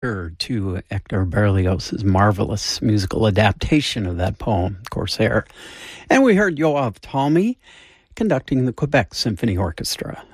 To Hector Berlioz's marvelous musical adaptation of that poem, Corsair. And we heard Yoav Talmy conducting the Quebec Symphony Orchestra.